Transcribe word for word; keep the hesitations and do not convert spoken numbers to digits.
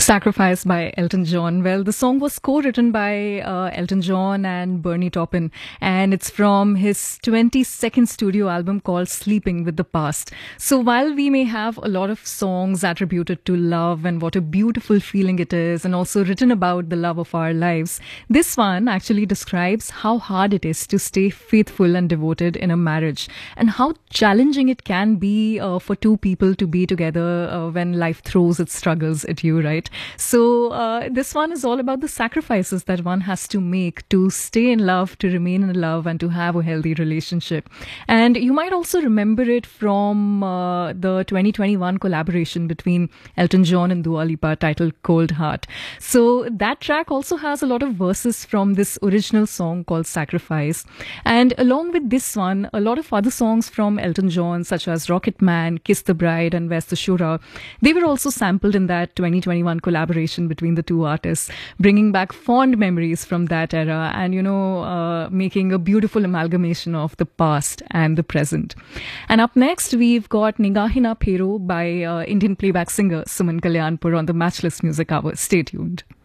Sacrifice by Elton John. Well, the song was co-written by uh, Elton John and Bernie Taupin, and it's from his twenty-second studio album called Sleeping with the Past. So while we may have a lot of songs attributed to love and what a beautiful feeling it is, and also written about the love of our lives, this one actually describes how hard it is to stay faithful and devoted in a marriage, and how challenging it can be uh, for two people to be together uh, when life throws its struggles at you, right? So uh, this one is all about the sacrifices that one has to make to stay in love, to remain in love, and to have a healthy relationship. And you might also remember it from uh, the twenty twenty-one collaboration between Elton John and Dua Lipa titled Cold Heart. So that track also has a lot of verses from this original song called Sacrifice. And along with this one, a lot of other songs from Elton John, such as Rocket Man, Kiss the Bride, and Where's the Shura, they were also sampled in that twenty twenty-one collaboration between the two artists, bringing back fond memories from that era and, you know, uh, making a beautiful amalgamation of the past and the present. And up next, we've got Nigahina Phero by uh, Indian playback singer Suman Kalyanpur on the Matchless Music Hour. Stay tuned.